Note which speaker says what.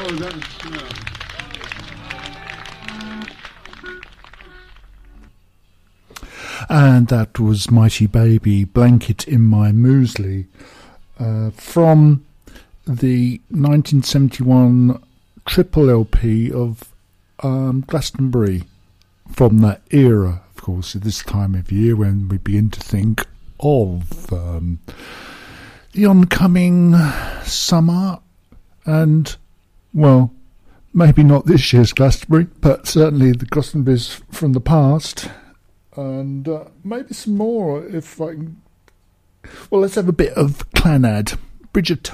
Speaker 1: And that was Mighty Baby, Blanket in My Muesli, from the 1971 triple LP of Glastonbury, from that era, of course, at this time of year when we begin to think of the oncoming summer and, well, maybe not this year's Glastonbury, but certainly the Glastonburys from the past. And maybe some more if I can. Well, let's have a bit of Clannad, Bridge of